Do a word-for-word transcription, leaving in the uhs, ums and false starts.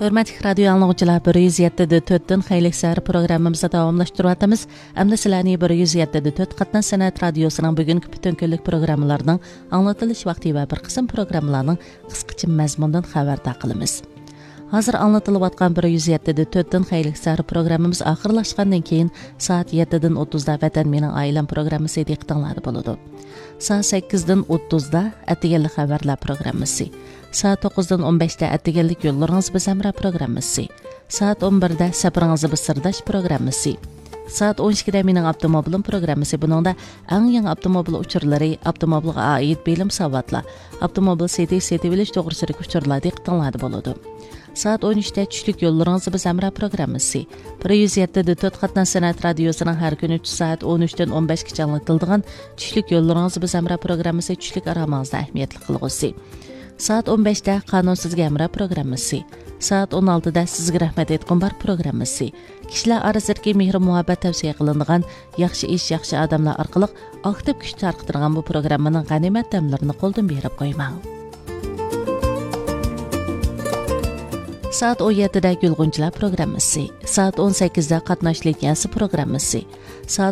Hörmətli radio anlıqçılar, bir yüz yeddi nöqtə to'rtdan xeyirlik səhər proqramımızı davamlaşdırıyatımız. Əmdə sizlərni bir yüz yeddi nöqtə to'rt Qatnan Sənət Radiosu'nun bugünkü bütün günlük proqramlarının anlatılış vaxtı və bir qism proqramlarının qısqaça məzmundan xəbərdar qılımız. Hazır anlatılıb atqan bir yüz yeddi nöqtə to'rtdan xeyirlik səhər proqramımız axırlaşqandan keyin saat yeddidən o'ttizda Vətən Mening Ailəm proqramısı diqqətinizdə buludu. Saat səkkizdən o'ttizda Ətigellik xəbərlər proqramısı. Saat to'qqizdan o'n beshda Ətigellik yollarınız biz əmrə proqramısı. Saat o'n birda Səbirinizi biz sirdaş proqramısı. Saat o'n ikkidə Mening Avtomobilim proqramısı. Buningda eng yangi avtomobil uchurlari, avtomobilga oid bilim savatlar, avtomobil seti seti bilish to'g'risidagi uchurlar diqqətinizdə buludu. Saat o'n uchda Tushlik yollarınızı biz əmrə proqramısı. bir yüz yeddi nöqtə to'rt Qatnan Sənət Radiosu'nun hər gün üç saat o'n uchdan o'n beshgacha anlatıldığı Tushlik yollarınızı biz əmrə proqramısı Tushlik aramağızda əhəmiyyətli qılğısı. Saat o'n beshda Qanunsizga əmrə proqramısı. Saat o'n oltida Sizga rahmat aytqum bar proqramısı. Kishilar orasidagi mehr muhabbat tavsiya qilinadigan yaxshi ish, yaxshi odamlar orqali aktiv kuch tarqatilgan bu programmaning g'animat damlarini qo'ldan berib qo'ymang. Saat o'n yettida Gulg'unchilar programmasi. Saat o'n sakkizda Qatnashlik yansi programmasi. Saat